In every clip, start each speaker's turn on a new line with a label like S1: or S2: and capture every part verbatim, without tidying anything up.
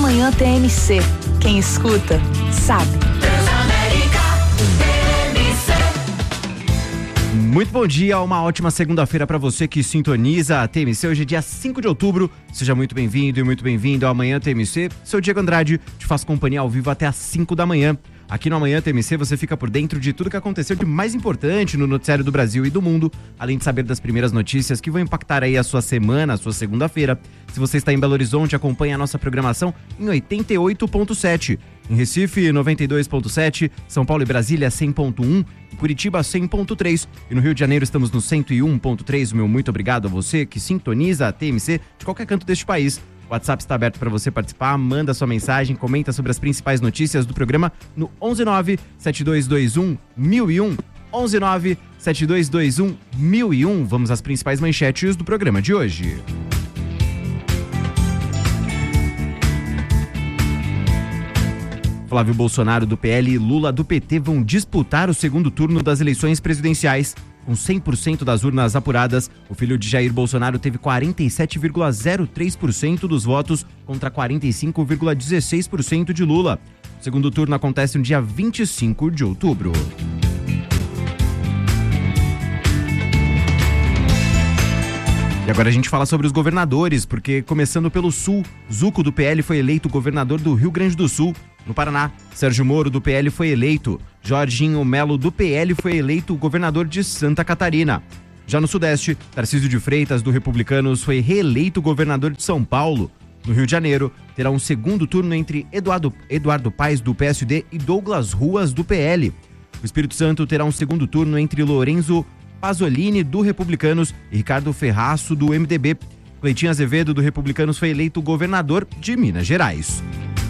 S1: Manhã T M C. Quem escuta, sabe.
S2: Muito bom dia, uma ótima segunda-feira para você que sintoniza a T M C. Hoje é dia cinco de outubro. Seja muito bem-vindo e muito bem-vindo ao Amanhã T M C. Sou Diego Andrade, te faço companhia ao vivo até às cinco da manhã. Aqui no Amanhã T M C você fica por dentro de tudo que aconteceu de mais importante no noticiário do Brasil e do mundo, além de saber das primeiras notícias que vão impactar aí a sua semana, a sua segunda-feira. Se você está em Belo Horizonte, acompanhe a nossa programação em oitenta e oito ponto sete. Em Recife, noventa e dois ponto sete, São Paulo e Brasília, cem ponto um, em Curitiba, cem ponto três e no Rio de Janeiro estamos no cento e um ponto três. O meu muito obrigado a você que sintoniza a T M C de qualquer canto deste país. O WhatsApp está aberto para você participar, manda sua mensagem, comenta sobre as principais notícias do programa no onze nove sete dois dois um mil e um, onze nove sete dois dois um mil e um. Vamos às principais manchetes do programa de hoje. Flávio Bolsonaro do P L e Lula do P T vão disputar o segundo turno das eleições presidenciais. Com cem por cento das urnas apuradas, o filho de Jair Bolsonaro teve quarenta e sete vírgula zero três por cento dos votos contra quarenta e cinco vírgula dezesseis por cento de Lula. O segundo turno acontece no dia vinte e cinco de outubro. E agora a gente fala sobre os governadores, porque começando pelo Sul, Zuco do P L foi eleito governador do Rio Grande do Sul. No Paraná, Sérgio Moro do P L foi eleito. Jorginho Melo do P L foi eleito governador de Santa Catarina. Já no Sudeste, Tarcísio de Freitas do Republicanos foi reeleito governador de São Paulo. No Rio de Janeiro, terá um segundo turno entre Eduardo, Eduardo Paes do P S D e Douglas Ruas do P L. O Espírito Santo terá um segundo turno entre Lorenzo Pasolini do Republicanos e Ricardo Ferraço do M D B. Cleitinho Azevedo do Republicanos foi eleito governador de Minas Gerais.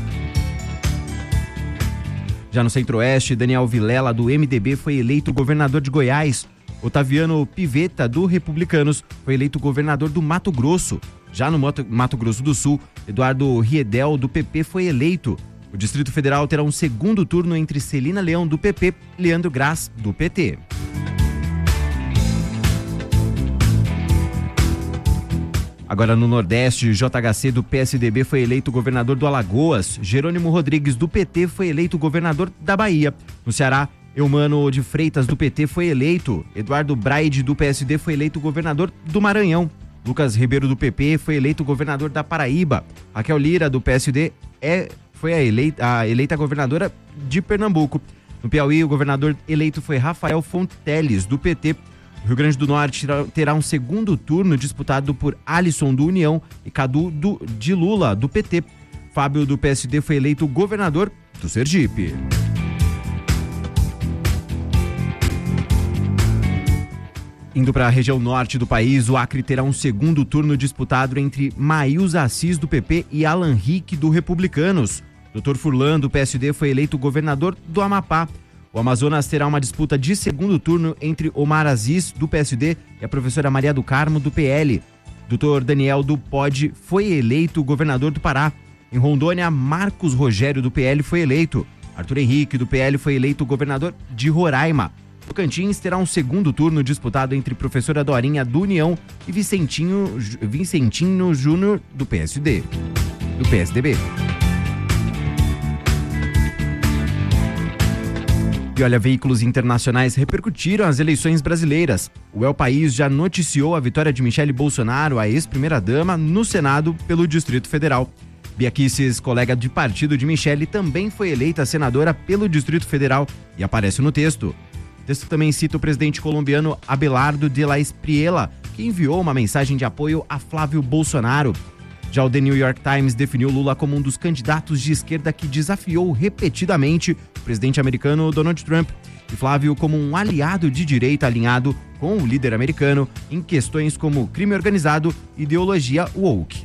S2: Já no Centro-Oeste, Daniel Vilela do M D B foi eleito governador de Goiás. Otaviano Pivetta do Republicanos foi eleito governador do Mato Grosso. Já no Mato Grosso do Sul, Eduardo Riedel do P P foi eleito. O Distrito Federal terá um segundo turno entre Celina Leão do P P e Leandro Graz do P T. Agora no Nordeste, J H C do P S D B foi eleito governador do Alagoas. Jerônimo Rodrigues do P T foi eleito governador da Bahia. No Ceará, Eumano de Freitas do P T foi eleito. Eduardo Braide do P S D foi eleito governador do Maranhão. Lucas Ribeiro do P P foi eleito governador da Paraíba. Raquel Lira do P S D é, foi a eleita, a eleita governadora de Pernambuco. No Piauí, o governador eleito foi Rafael Fonteles do P T. O Rio Grande do Norte terá um segundo turno disputado por Alisson do União e Cadu do, de Lula do P T. Fábio do P S D foi eleito governador do Sergipe. Indo para a região norte do país, o Acre terá um segundo turno disputado entre Maílza Assis do P P e Alan Rick do Republicanos. doutor Furlan do P S D foi eleito governador do Amapá. O Amazonas terá uma disputa de segundo turno entre Omar Aziz, do P S D, e a professora Maria do Carmo, do P L. doutor Daniel do P O D foi eleito governador do Pará. Em Rondônia, Marcos Rogério, do P L, foi eleito. Arthur Henrique, do P L, foi eleito governador de Roraima. Tocantins terá um segundo turno disputado entre professora Dorinha, do União, e Vicentinho, Vicentinho Júnior, do P S D, do P S D B. E olha, veículos internacionais repercutiram as eleições brasileiras. O El País já noticiou a vitória de Michele Bolsonaro, a ex-primeira-dama, no Senado pelo Distrito Federal. Bia Kicis, colega de partido de Michele, também foi eleita senadora pelo Distrito Federal e aparece no texto. O texto também cita o presidente colombiano Abelardo de la Espriella, que enviou uma mensagem de apoio a Flávio Bolsonaro. Já o The New York Times definiu Lula como um dos candidatos de esquerda que desafiou repetidamente o presidente americano Donald Trump e Flávio como um aliado de direita alinhado com o líder americano em questões como crime organizado e ideologia woke.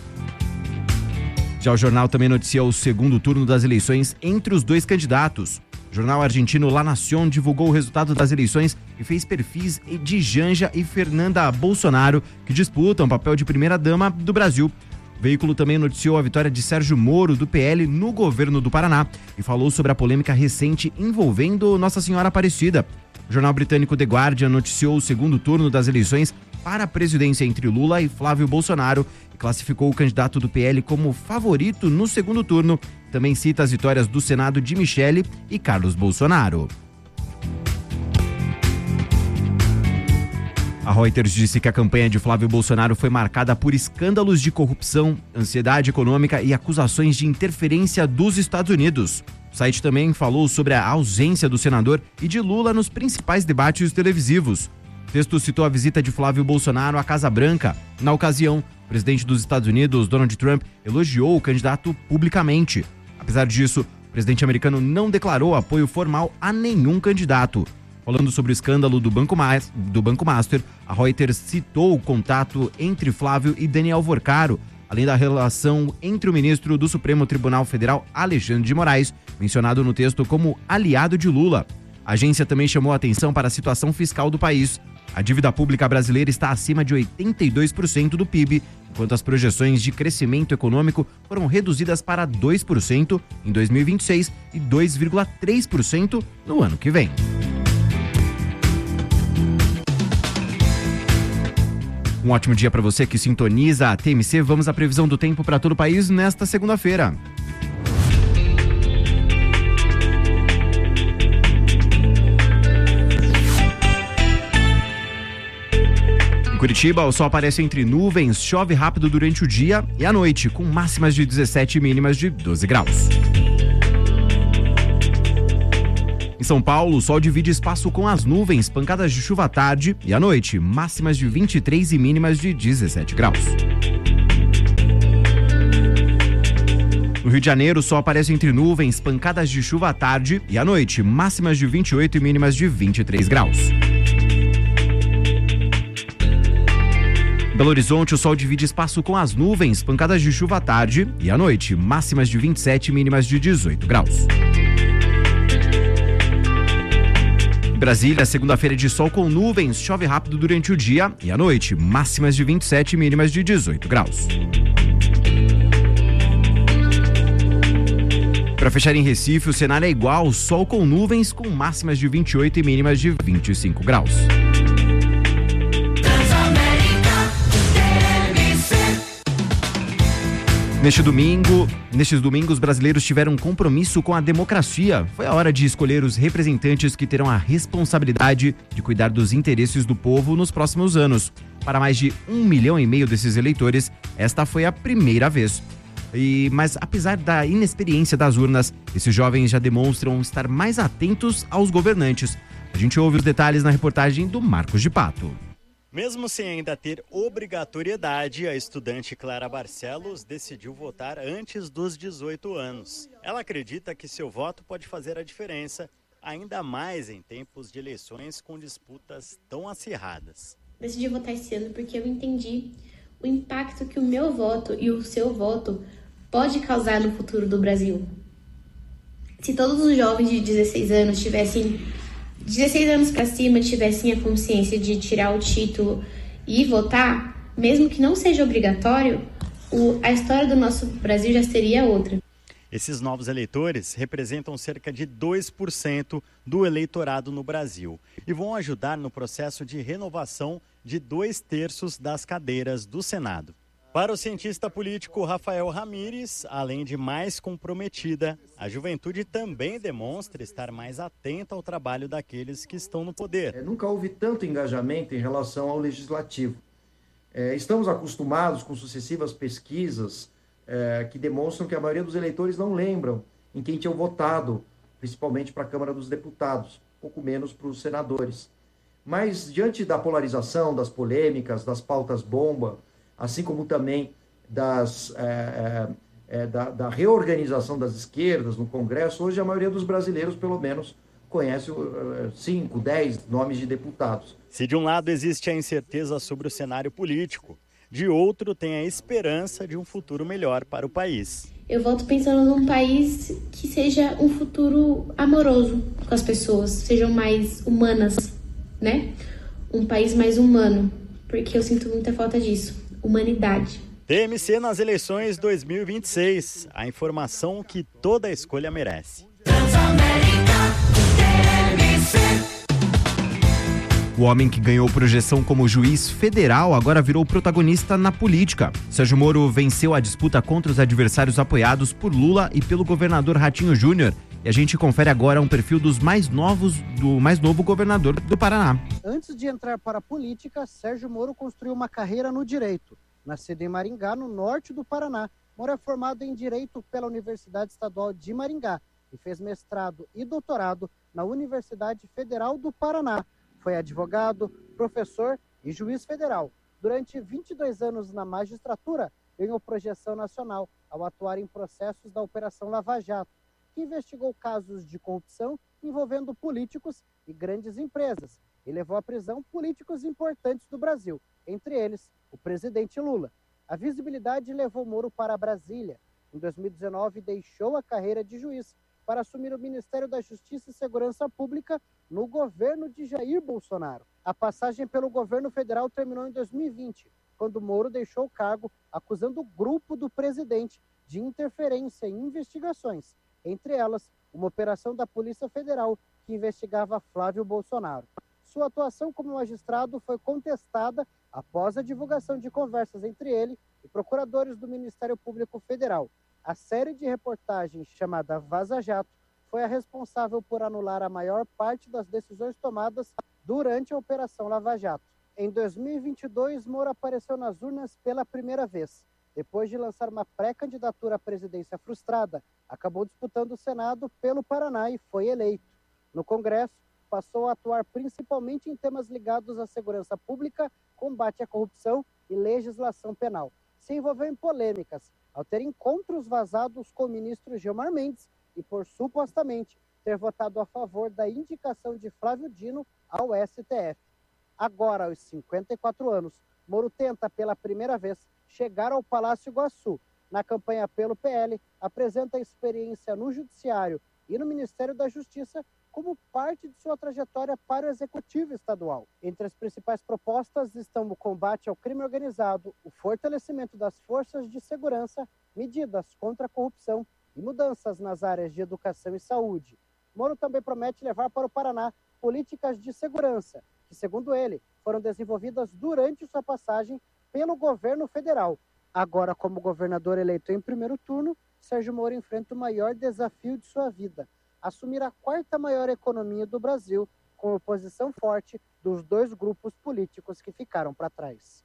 S2: Já o jornal também noticiou o segundo turno das eleições entre os dois candidatos. O jornal argentino La Nación divulgou o resultado das eleições e fez perfis de Janja e Fernanda Bolsonaro, que disputam o papel de primeira-dama do Brasil. O veículo também noticiou a vitória de Sérgio Moro, do P L, no governo do Paraná e falou sobre a polêmica recente envolvendo Nossa Senhora Aparecida. O jornal britânico The Guardian noticiou o segundo turno das eleições para a presidência entre Lula e Flávio Bolsonaro e classificou o candidato do P L como favorito no segundo turno. Também cita as vitórias do Senado de Michele e Carlos Bolsonaro. A Reuters disse que a campanha de Flávio Bolsonaro foi marcada por escândalos de corrupção, ansiedade econômica e acusações de interferência dos Estados Unidos. O site também falou sobre a ausência do senador e de Lula nos principais debates televisivos. O texto citou a visita de Flávio Bolsonaro à Casa Branca. Na ocasião, o presidente dos Estados Unidos, Donald Trump, elogiou o candidato publicamente. Apesar disso, o presidente americano não declarou apoio formal a nenhum candidato. Falando sobre o escândalo do Banco, Mas, do Banco Master, a Reuters citou o contato entre Flávio e Daniel Vorcaro, além da relação entre o ministro do Supremo Tribunal Federal, Alexandre de Moraes, mencionado no texto como aliado de Lula. A agência também chamou a atenção para a situação fiscal do país. A dívida pública brasileira está acima de oitenta e dois por cento do P I B, enquanto as projeções de crescimento econômico foram reduzidas para dois por cento em dois mil e vinte e seis e dois vírgula três por cento no ano que vem. Um ótimo dia para você que sintoniza a T M C. Vamos à previsão do tempo para todo o país nesta segunda-feira. Em Curitiba, o sol aparece entre nuvens, chove rápido durante o dia e à noite, com máximas de dezessete e mínimas de doze graus. Em São Paulo, o sol divide espaço com as nuvens, pancadas de chuva à tarde e à noite, máximas de vinte e três e mínimas de dezessete graus. No Rio de Janeiro, o sol aparece entre nuvens, pancadas de chuva à tarde e à noite, máximas de vinte e oito e mínimas de vinte e três graus. Em Belo Horizonte, o sol divide espaço com as nuvens, pancadas de chuva à tarde e à noite, máximas de vinte e sete e mínimas de dezoito graus. Em Brasília, segunda-feira de sol com nuvens, chove rápido durante o dia e à noite, máximas de vinte e sete e mínimas de dezoito graus. Para fechar em Recife, o cenário é igual, sol com nuvens, com máximas de vinte e oito e mínimas de vinte e cinco graus. Neste domingo, nestes domingos, brasileiros tiveram um compromisso com a democracia. Foi a hora de escolher os representantes que terão a responsabilidade de cuidar dos interesses do povo nos próximos anos. Para mais de um milhão e meio desses eleitores, esta foi a primeira vez. E, mas apesar da inexperiência das urnas, esses jovens já demonstram estar mais atentos aos governantes. A gente ouve os detalhes na reportagem do Marcos de Pato.
S3: Mesmo sem ainda ter obrigatoriedade, a estudante Clara Barcelos decidiu votar antes dos dezoito anos. Ela acredita que seu voto pode fazer a diferença, ainda mais em tempos de eleições com disputas tão acirradas.
S4: Decidi votar esse ano porque eu entendi o impacto que o meu voto e o seu voto pode causar no futuro do Brasil. Se todos os jovens de dezesseis anos tivessem dezesseis anos para cima tivessem a consciência de tirar o título e votar, mesmo que não seja obrigatório, o, a história do nosso Brasil já seria outra.
S3: Esses novos eleitores representam cerca de dois por cento do eleitorado no Brasil e vão ajudar no processo de renovação de dois terços das cadeiras do Senado. Para o cientista político Rafael Ramírez, além de mais comprometida, a juventude também demonstra estar mais atenta ao trabalho daqueles que estão no poder.
S5: É, nunca houve tanto engajamento em relação ao legislativo. É, estamos acostumados com sucessivas pesquisas é, que demonstram que a maioria dos eleitores não lembram em quem tinham votado, principalmente para a Câmara dos Deputados, pouco menos para os senadores. Mas diante da polarização, das polêmicas, das pautas bomba, assim como também das, é, é, da, da reorganização das esquerdas no Congresso, hoje a maioria dos brasileiros, pelo menos, conhece cinco, dez nomes de deputados.
S3: Se de um lado existe a incerteza sobre o cenário político, de outro tem a esperança de um futuro melhor para o país.
S4: Eu voto pensando num país que seja um futuro amoroso com as pessoas, sejam mais humanas, né? Um país mais humano, porque eu sinto muita falta disso. Humanidade.
S3: T M C nas eleições dois mil e vinte e seis. A informação que toda escolha merece.
S2: O homem que ganhou projeção como juiz federal agora virou protagonista na política. Sérgio Moro venceu a disputa contra os adversários apoiados por Lula e pelo governador Ratinho Júnior. E a gente confere agora um perfil dos mais novos, do mais novo governador do Paraná.
S6: Antes de entrar para a política, Sérgio Moro construiu uma carreira no direito. Nascido em Maringá, no norte do Paraná, Moro é formado em Direito pela Universidade Estadual de Maringá e fez mestrado e doutorado na Universidade Federal do Paraná. Foi advogado, professor e juiz federal. Durante vinte e dois anos na magistratura, ganhou projeção nacional ao atuar em processos da Operação Lava Jato, que investigou casos de corrupção envolvendo políticos e grandes empresas e levou à prisão políticos importantes do Brasil, entre eles o presidente Lula. A visibilidade levou Moro para Brasília. Em dois mil e dezenove, deixou a carreira de juiz para assumir o Ministério da Justiça e Segurança Pública no governo de Jair Bolsonaro. A passagem pelo governo federal terminou em dois mil e vinte, quando Moro deixou o cargo, acusando o grupo do presidente de interferência em investigações, entre elas uma operação da Polícia Federal que investigava Flávio Bolsonaro. Sua atuação como magistrado foi contestada após a divulgação de conversas entre ele e procuradores do Ministério Público Federal. A série de reportagens chamada Vaza Jato foi a responsável por anular a maior parte das decisões tomadas durante a Operação Lava Jato. Em dois mil e vinte e dois, Moro apareceu nas urnas pela primeira vez. Depois de lançar uma pré-candidatura à presidência frustrada, acabou disputando o Senado pelo Paraná e foi eleito. No Congresso, passou a atuar principalmente em temas ligados à segurança pública, combate à corrupção e legislação penal. Se envolveu em polêmicas, ao ter encontros vazados com o ministro Gilmar Mendes e por supostamente ter votado a favor da indicação de Flávio Dino ao S T F. Agora, aos cinquenta e quatro anos, Moro tenta pela primeira vez chegar ao Palácio Iguaçu. Na campanha pelo P L, apresenta experiência no Judiciário e no Ministério da Justiça como parte de sua trajetória para o Executivo Estadual. Entre as principais propostas estão o combate ao crime organizado, o fortalecimento das forças de segurança, medidas contra a corrupção e mudanças nas áreas de educação e saúde. Moro também promete levar para o Paraná políticas de segurança, que, segundo ele, foram desenvolvidas durante sua passagem pelo governo federal. Agora, como governador eleito em primeiro turno, Sérgio Moro enfrenta o maior desafio de sua vida: assumir a quarta maior economia do Brasil, com oposição forte dos dois grupos políticos que ficaram para trás.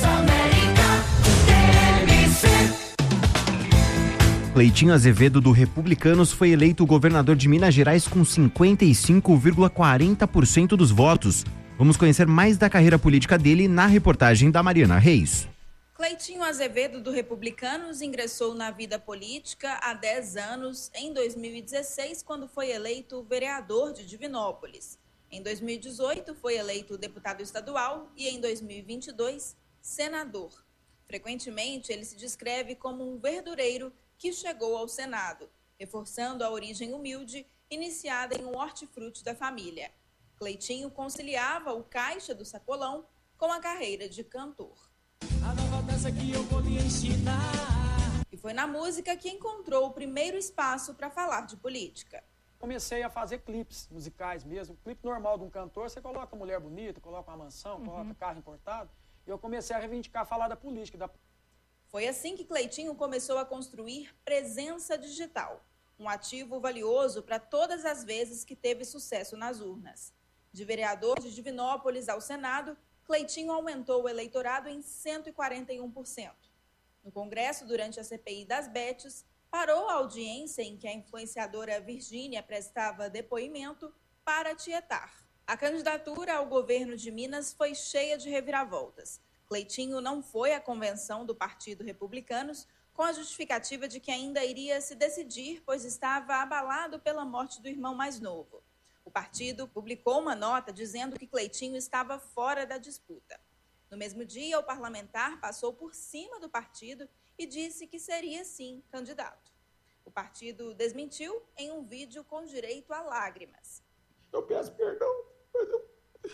S2: Cleitinho Azevedo, do Republicanos, foi eleito governador de Minas Gerais com cinquenta e cinco vírgula quarenta por cento dos votos. Vamos conhecer mais da carreira política dele na reportagem da Mariana Reis.
S7: Cleitinho Azevedo, do Republicanos, ingressou na vida política há dez anos, em dois mil e dezesseis, quando foi eleito vereador de Divinópolis. Em dois mil e dezoito, foi eleito deputado estadual e, em dois mil e vinte e dois, senador. Frequentemente, ele se descreve como um verdureiro que chegou ao Senado, reforçando a origem humilde iniciada em um hortifruti da família. Cleitinho conciliava o caixa do sacolão com a carreira de cantor. A nova dança que eu vou lhe ensinar. E foi na música que encontrou o primeiro espaço para falar de política.
S8: Comecei a fazer clipes musicais mesmo. Clipe normal de um cantor, você coloca mulher bonita, coloca uma mansão, uhum. coloca carro importado. E eu comecei a reivindicar, falar da política. Da...
S7: Foi assim que Cleitinho começou a construir presença digital, um ativo valioso para todas as vezes que teve sucesso nas urnas. De vereador de Divinópolis ao Senado, Cleitinho aumentou o eleitorado em cento e quarenta e um por cento. No Congresso, durante a C P I das Betes, parou a audiência em que a influenciadora Virgínia prestava depoimento para tietar. A candidatura ao governo de Minas foi cheia de reviravoltas. Cleitinho não foi à convenção do Partido Republicanos com a justificativa de que ainda iria se decidir, pois estava abalado pela morte do irmão mais novo. O partido publicou uma nota dizendo que Cleitinho estava fora da disputa. No mesmo dia, o parlamentar passou por cima do partido e disse que seria, sim, candidato. O partido desmentiu em um vídeo com direito a lágrimas.
S9: Eu peço perdão, mas eu...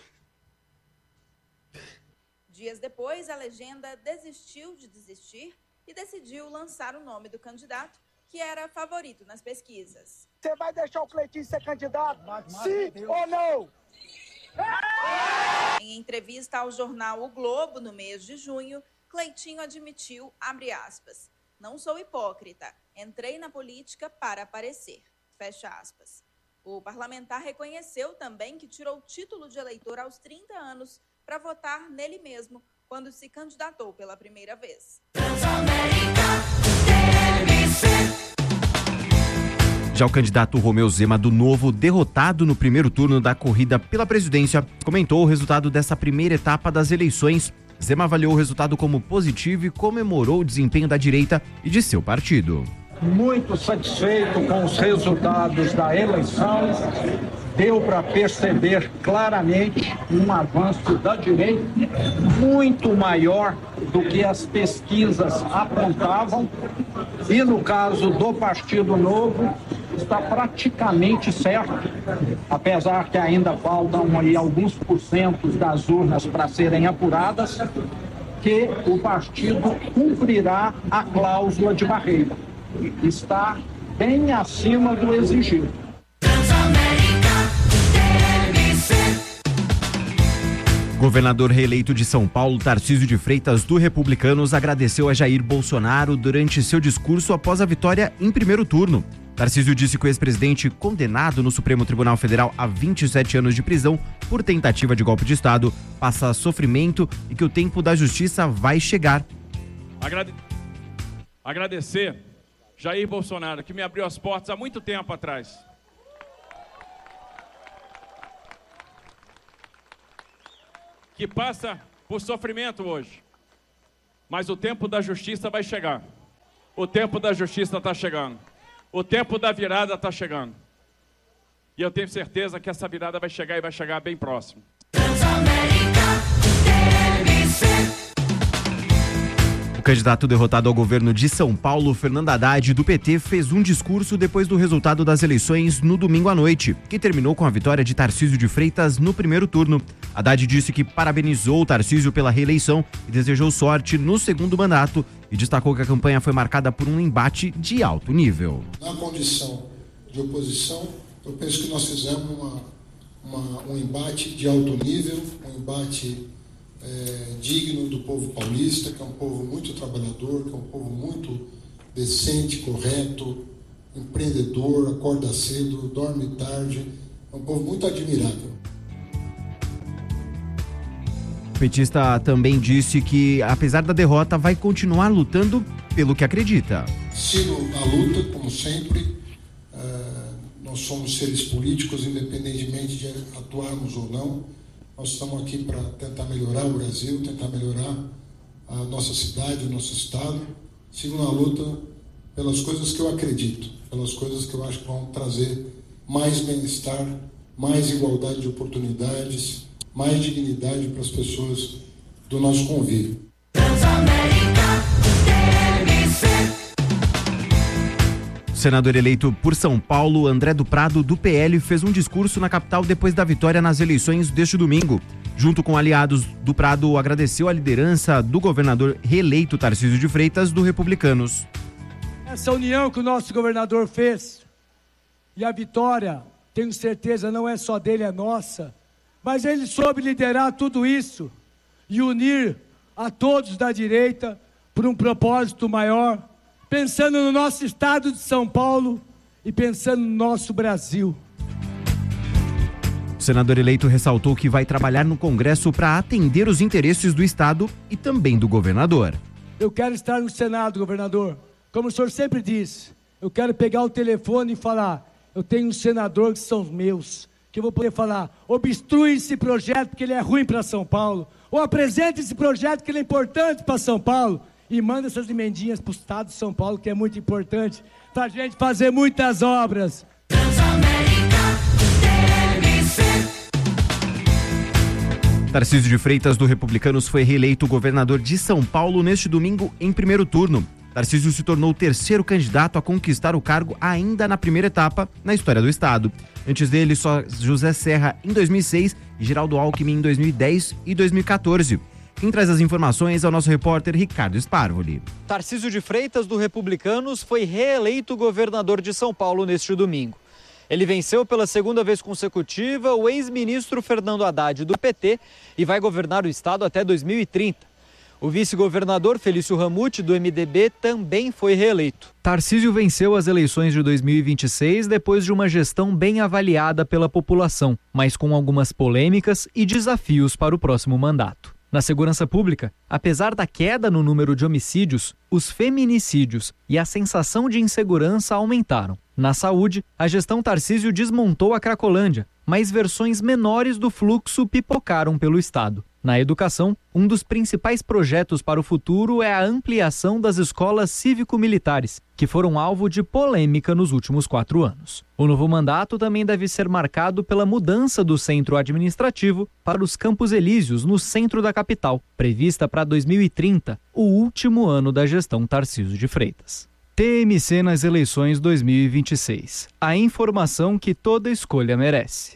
S7: Dias depois, a legenda desistiu de desistir e decidiu lançar o nome do candidato, que era favorito nas pesquisas.
S10: Você vai deixar o Cleitinho ser candidato? Sim ou não?
S7: Em entrevista ao jornal O Globo, no mês de junho, Cleitinho admitiu, abre aspas, não sou hipócrita, entrei na política para aparecer, fecha aspas. O parlamentar reconheceu também que tirou o título de eleitor aos trinta anos para votar nele mesmo, quando se candidatou pela primeira vez.
S2: Já o candidato Romeu Zema do Novo, derrotado no primeiro turno da corrida pela presidência, comentou o resultado dessa primeira etapa das eleições. Zema avaliou o resultado como positivo e comemorou o desempenho da direita e de seu partido.
S10: Muito satisfeito com os resultados da eleição. Deu para perceber claramente um avanço da direita muito maior do que as pesquisas apontavam. E no caso do Partido Novo, está praticamente certo, apesar que ainda faltam aí alguns porcentos das urnas para serem apuradas, que o partido cumprirá a cláusula de barreira. Está bem acima do exigido.
S2: Governador reeleito de São Paulo, Tarcísio de Freitas, do Republicanos, agradeceu a Jair Bolsonaro durante seu discurso após a vitória em primeiro turno. Tarcísio disse que o ex-presidente, condenado no Supremo Tribunal Federal a vinte e sete anos de prisão por tentativa de golpe de Estado, passa sofrimento e que o tempo da justiça vai chegar.
S11: Agrade... Agradecer Jair Bolsonaro, que me abriu as portas há muito tempo atrás. Que passa por sofrimento hoje, mas o tempo da justiça vai chegar. O tempo da justiça está chegando. O tempo da virada está chegando. E eu tenho certeza que essa virada vai chegar e vai chegar bem próximo.
S2: O candidato derrotado ao governo de São Paulo, Fernando Haddad, do P T, fez um discurso depois do resultado das eleições no domingo à noite, que terminou com a vitória de Tarcísio de Freitas no primeiro turno. Haddad disse que parabenizou Tarcísio pela reeleição e desejou sorte no segundo mandato e destacou que a campanha foi marcada por um embate de alto nível.
S12: Na condição de oposição, eu penso que nós fizemos uma, uma, um embate de alto nível, um embate É, digno do povo paulista, que é um povo muito trabalhador, que é um povo muito decente, correto, empreendedor, acorda cedo, dorme tarde, é um povo muito admirável.
S2: O petista também disse que, apesar da derrota, vai continuar lutando pelo que acredita.
S12: Sigo a luta, como sempre, uh, nós somos seres políticos, independentemente de atuarmos ou não. Nós estamos aqui para tentar melhorar o Brasil, tentar melhorar a nossa cidade, o nosso estado. Sigo na luta pelas coisas que eu acredito, pelas coisas que eu acho que vão trazer mais bem-estar, mais igualdade de oportunidades, mais dignidade para as pessoas do nosso convívio.
S2: O senador eleito por São Paulo, André do Prado, do P L, fez um discurso na capital depois da vitória nas eleições deste domingo. Junto com aliados, do Prado agradeceu a liderança do governador reeleito Tarcísio de Freitas, do Republicanos.
S13: Essa união que o nosso governador fez e a vitória, tenho certeza, não é só dele, é nossa, mas ele soube liderar tudo isso e unir a todos da direita por um propósito maior, pensando no nosso estado de São Paulo e pensando no nosso Brasil.
S2: O senador eleito ressaltou que vai trabalhar no Congresso para atender os interesses do estado e também do governador.
S13: Eu quero estar no Senado, governador. Como o senhor sempre diz, eu quero pegar o telefone e falar, eu tenho um senador que são meus, que eu vou poder falar, obstrui esse projeto porque ele é ruim para São Paulo, ou apresente esse projeto que ele é importante para São Paulo, e manda essas emendinhas para o estado de São Paulo, que é muito importante, para a gente fazer muitas obras.
S2: Tarcísio de Freitas, do Republicanos, foi reeleito governador de São Paulo neste domingo em primeiro turno. Tarcísio se tornou o terceiro candidato a conquistar o cargo ainda na primeira etapa na história do estado. Antes dele, só José Serra em dois mil e seis e Geraldo Alckmin em dois mil e dez e dois mil e quatorze. Quem traz as informações é o nosso repórter Ricardo Sparvoli.
S14: Tarcísio de Freitas, do Republicanos, foi reeleito governador de São Paulo neste domingo. Ele venceu pela segunda vez consecutiva o ex-ministro Fernando Haddad do P T e vai governar o estado até dois mil e trinta. O vice-governador Felício Ramute, do M D B, também foi reeleito. Tarcísio venceu as eleições de dois mil e vinte e seis depois de uma gestão bem avaliada pela população, mas com algumas polêmicas e desafios para o próximo mandato. Na segurança pública, apesar da queda no número de homicídios, os feminicídios e a sensação de insegurança aumentaram. Na saúde, a gestão Tarcísio desmontou a Cracolândia, mas versões menores do fluxo pipocaram pelo estado. Na educação, um dos principais projetos para o futuro é a ampliação das escolas cívico-militares, que foram alvo de polêmica nos últimos quatro anos. O novo mandato também deve ser marcado pela mudança do centro administrativo para os Campos Elíseos, no centro da capital, prevista para dois mil e trinta, o último ano da gestão Tarcísio de Freitas. T M C nas eleições dois mil e vinte e seis. A informação que toda escolha merece.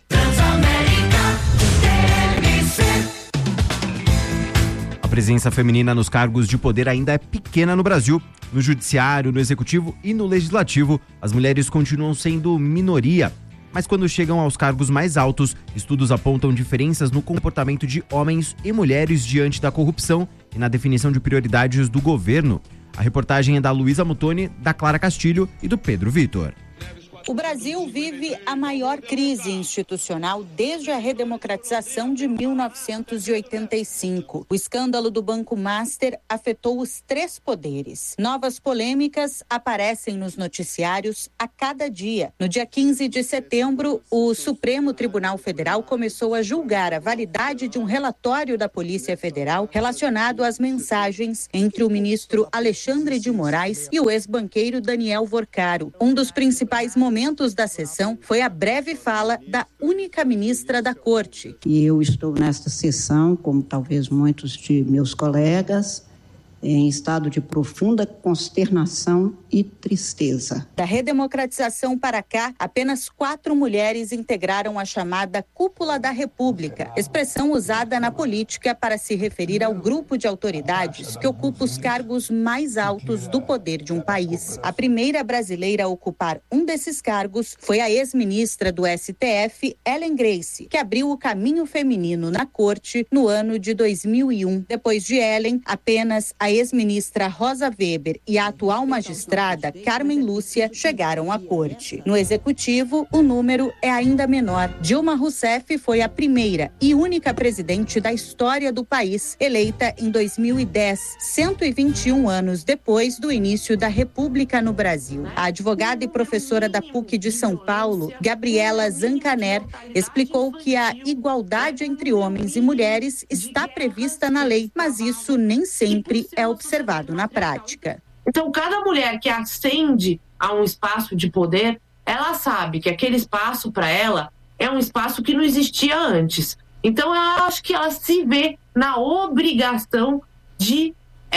S2: A presença feminina nos cargos de poder ainda é pequena no Brasil. No judiciário, no executivo e no legislativo, as mulheres continuam sendo minoria. Mas quando chegam aos cargos mais altos, estudos apontam diferenças no comportamento de homens e mulheres diante da corrupção e na definição de prioridades do governo. A reportagem é da Luísa Mutoni, da Clara Castilho e do Pedro Vitor.
S15: O Brasil vive a maior crise institucional desde a redemocratização de mil novecentos e oitenta e cinco. O escândalo do Banco Master afetou os três poderes. Novas polêmicas aparecem nos noticiários a cada dia. No dia quinze de setembro, o Supremo Tribunal Federal começou a julgar a validade de um relatório da Polícia Federal relacionado às mensagens entre o ministro Alexandre de Moraes e o ex-banqueiro Daniel Vorcaro. Um dos principais momentos momentos da sessão foi a breve fala da única ministra da Corte.
S16: E eu estou nesta sessão, como talvez muitos de meus colegas, em estado de profunda consternação e tristeza.
S15: Da redemocratização para cá, apenas quatro mulheres integraram a chamada Cúpula da República, expressão usada na política para se referir ao grupo de autoridades que ocupa os cargos mais altos do poder de um país. A primeira brasileira a ocupar um desses cargos foi a ex-ministra do S T F, Ellen Grace, que abriu o caminho feminino na corte no ano de dois mil e um. Depois de Ellen, apenas a ex-ministra Rosa Weber e a atual magistrada Carmen Lúcia chegaram à corte. No executivo, o número é ainda menor. Dilma Rousseff foi a primeira e única presidente da história do país, eleita em dois mil e dez, cento e vinte e um anos depois do início da República no Brasil. A advogada e professora da P U C de São Paulo, Gabriela Zancaner, explicou que a igualdade entre homens e mulheres está prevista na lei, mas isso nem sempre é observado na prática.
S17: Então, cada mulher que ascende a um espaço de poder, ela sabe que aquele espaço para ela é um espaço que não existia antes. Então, eu acho que ela se vê na obrigação de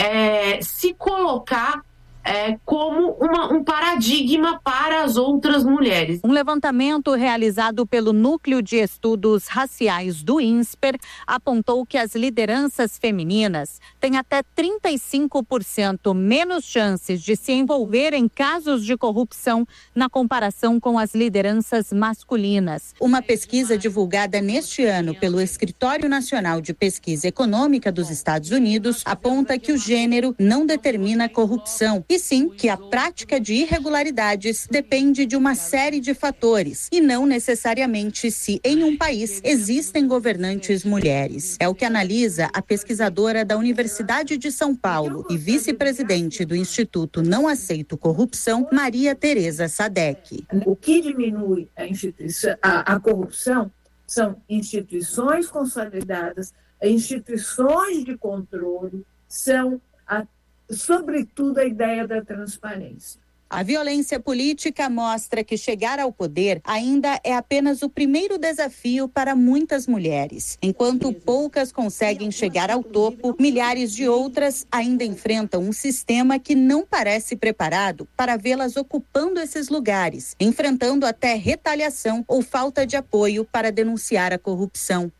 S17: é, se colocar É, como uma, um paradigma para as outras mulheres.
S15: Um levantamento realizado pelo Núcleo de Estudos Raciais do INSPER apontou que as lideranças femininas têm até trinta e cinco por cento menos chances de se envolver em casos de corrupção na comparação com as lideranças masculinas. Uma pesquisa divulgada neste ano pelo Escritório Nacional de Pesquisa Econômica dos Estados Unidos aponta que o gênero não determina a corrupção, e sim que a prática de irregularidades depende de uma série de fatores e não necessariamente se em um país existem governantes mulheres. É o que analisa a pesquisadora da Universidade de São Paulo e vice-presidente do Instituto Não Aceito Corrupção, Maria Tereza Sadek.
S18: O que diminui a, instituição, a, a corrupção são instituições consolidadas, instituições de controle, são a sobretudo a ideia da transparência.
S15: A violência política mostra que chegar ao poder ainda é apenas o primeiro desafio para muitas mulheres. Enquanto poucas conseguem chegar ao topo, milhares de outras ainda enfrentam um sistema que não parece preparado para vê-las ocupando esses lugares, enfrentando até retaliação ou falta de apoio para denunciar a corrupção.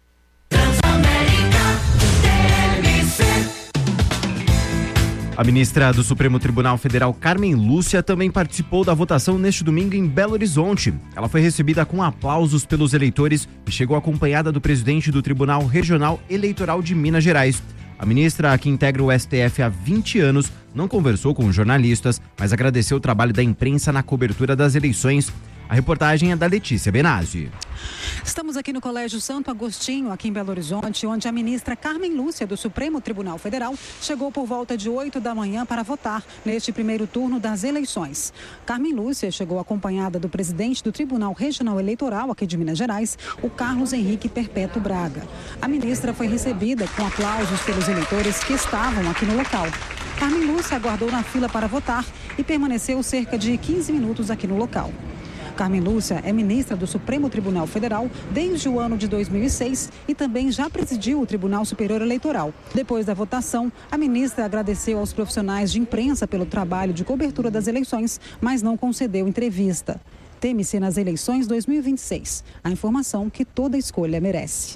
S2: A ministra do Supremo Tribunal Federal, Carmen Lúcia, também participou da votação neste domingo em Belo Horizonte. Ela foi recebida com aplausos pelos eleitores e chegou acompanhada do presidente do Tribunal Regional Eleitoral de Minas Gerais. A ministra, que integra o S T F há vinte anos, não conversou com jornalistas, mas agradeceu o trabalho da imprensa na cobertura das eleições. A reportagem é da Letícia Benazzi.
S19: Estamos aqui no Colégio Santo Agostinho, aqui em Belo Horizonte, onde a ministra Carmen Lúcia, do Supremo Tribunal Federal, chegou por volta de oito da manhã para votar neste primeiro turno das eleições. Carmen Lúcia chegou acompanhada do presidente do Tribunal Regional Eleitoral aqui de Minas Gerais, o Carlos Henrique Perpétuo Braga. A ministra foi recebida com aplausos pelos eleitores que estavam aqui no local. Carmen Lúcia aguardou na fila para votar e permaneceu cerca de quinze minutos aqui no local. Carmen Lúcia é ministra do Supremo Tribunal Federal desde o ano de dois mil e seis e também já presidiu o Tribunal Superior Eleitoral. Depois da votação, a ministra agradeceu aos profissionais de imprensa pelo trabalho de cobertura das eleições, mas não concedeu entrevista. Teme-se nas eleições dois mil e vinte e seis. A informação que toda escolha merece.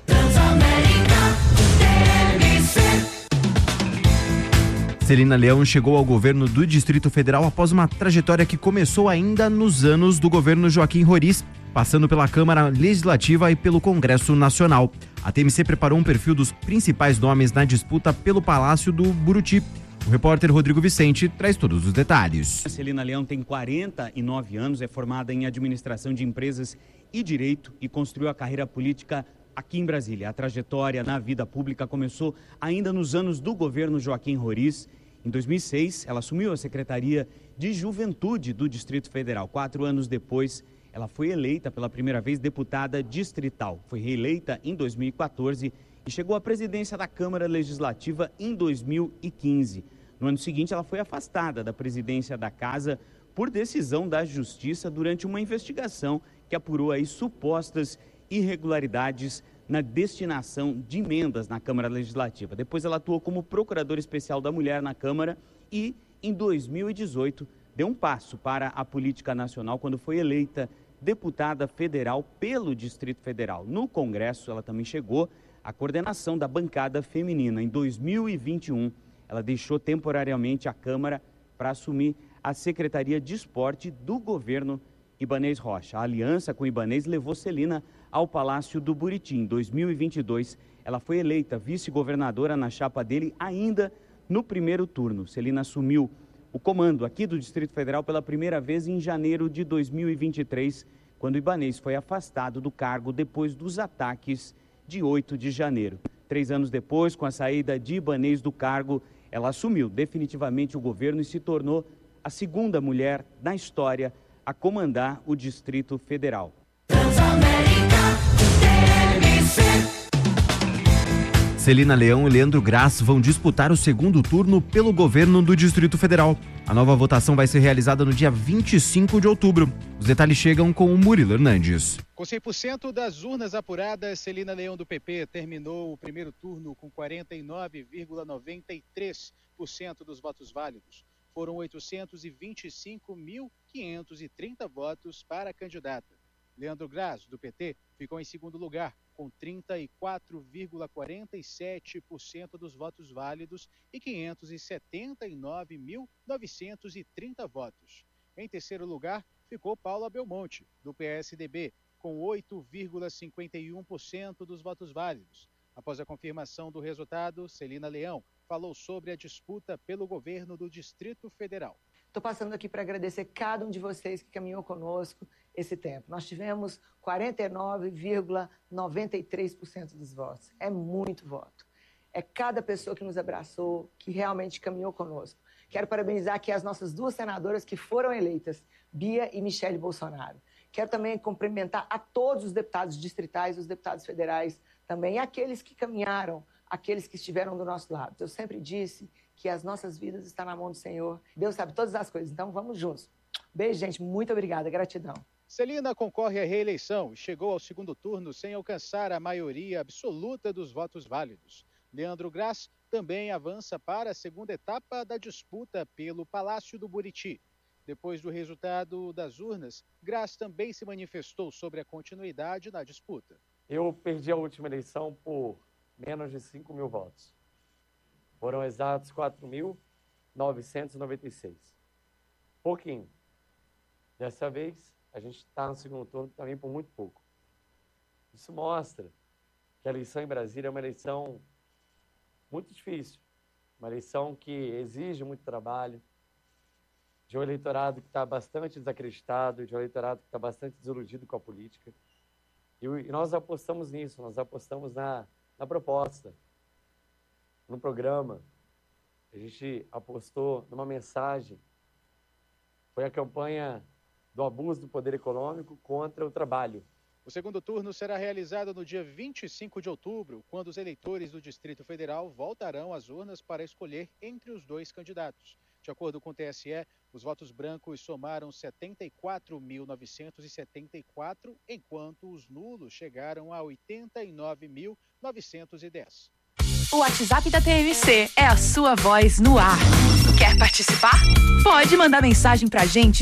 S2: Celina Leão chegou ao governo do Distrito Federal após uma trajetória que começou ainda nos anos do governo Joaquim Roriz, passando pela Câmara Legislativa e pelo Congresso Nacional. A T M C preparou um perfil dos principais nomes na disputa pelo Palácio do Buriti. O repórter Rodrigo Vicente traz todos os detalhes.
S20: Celina Leão tem quarenta e nove anos, é formada em administração de empresas e direito e construiu a carreira política aqui em Brasília. A trajetória na vida pública começou ainda nos anos do governo Joaquim Roriz. Em dois mil e seis, ela assumiu a Secretaria de Juventude do Distrito Federal. Quatro anos depois, ela foi eleita pela primeira vez deputada distrital. Foi reeleita em dois mil e quatorze e chegou à presidência da Câmara Legislativa em dois mil e quinze. No ano seguinte, ela foi afastada da presidência da Casa por decisão da Justiça durante uma investigação que apurou aí supostas irregularidades na destinação de emendas na Câmara Legislativa. Depois ela atuou como procuradora especial da mulher na Câmara e, em dois mil e dezoito, deu um passo para a política nacional quando foi eleita deputada federal pelo Distrito Federal. No Congresso, ela também chegou à coordenação da bancada feminina. Em dois mil e vinte e um, ela deixou temporariamente a Câmara para assumir a Secretaria de Esporte do governo Ibanez Rocha. A aliança com Ibanez levou Celina ao Palácio do Buriti. Em dois mil e vinte e dois, ela foi eleita vice-governadora na chapa dele ainda no primeiro turno. Celina assumiu o comando aqui do Distrito Federal pela primeira vez em janeiro de dois mil e vinte e três, quando Ibanez foi afastado do cargo depois dos ataques de oito de janeiro. Três anos depois, com a saída de Ibanez do cargo, ela assumiu definitivamente o governo e se tornou a segunda mulher na história a comandar o Distrito Federal.
S2: Celina Leão e Leandro Graz vão disputar o segundo turno pelo governo do Distrito Federal. A nova votação vai ser realizada no dia vinte e cinco de outubro. Os detalhes chegam com o Murilo Hernandes.
S21: Com cem por cento das urnas apuradas, Celina Leão do P P terminou o primeiro turno com quarenta e nove vírgula noventa e três por cento dos votos válidos. Foram oitocentos e vinte e cinco mil quinhentos e trinta votos para a candidata. Leandro Graz, do P T, ficou em segundo lugar, com trinta e quatro vírgula quarenta e sete por cento dos votos válidos e quinhentos e setenta e nove mil novecentos e trinta votos. Em terceiro lugar, ficou Paula Belmonte, do P S D B, com oito vírgula cinquenta e um por cento dos votos válidos. Após a confirmação do resultado, Celina Leão falou sobre a disputa pelo governo do Distrito Federal.
S22: Estou passando aqui para agradecer cada um de vocês que caminhou conosco esse tempo. Nós tivemos quarenta e nove vírgula noventa e três por cento dos votos. É muito voto. É cada pessoa que nos abraçou, que realmente caminhou conosco. Quero parabenizar aqui as nossas duas senadoras que foram eleitas, Bia e Michele Bolsonaro. Quero também cumprimentar a todos os deputados distritais, os deputados federais, também aqueles que caminharam, aqueles que estiveram do nosso lado. Eu sempre disse que as nossas vidas estão na mão do Senhor. Deus sabe todas as coisas, então vamos juntos. Beijo, gente. Muito obrigada. Gratidão.
S21: Celina concorre à reeleição e chegou ao segundo turno sem alcançar a maioria absoluta dos votos válidos. Leandro Graz também avança para a segunda etapa da disputa pelo Palácio do Buriti. Depois do resultado das urnas, Graz também se manifestou sobre a continuidade na disputa.
S23: Eu perdi a última eleição por menos de cinco mil votos. Foram exatos quatro mil novecentos e noventa e seis. Pouquinho. Dessa vez, a gente está no segundo turno também por muito pouco. Isso mostra que a eleição em Brasília é uma eleição muito difícil, uma eleição que exige muito trabalho, de um eleitorado que está bastante desacreditado, de um eleitorado que está bastante desiludido com a política. E, e nós apostamos nisso, nós apostamos na, na proposta, no programa. A gente apostou numa mensagem. Foi a campanha do abuso do poder econômico contra o trabalho.
S21: O segundo turno será realizado no dia vinte e cinco de outubro, quando os eleitores do Distrito Federal voltarão às urnas para escolher entre os dois candidatos. De acordo com o T S E, os votos brancos somaram setenta e quatro mil novecentos e setenta e quatro, enquanto os nulos chegaram a oitenta e nove mil novecentos e dez.
S1: O WhatsApp da T M C é a sua voz no ar. Quer participar? Pode mandar mensagem pra gente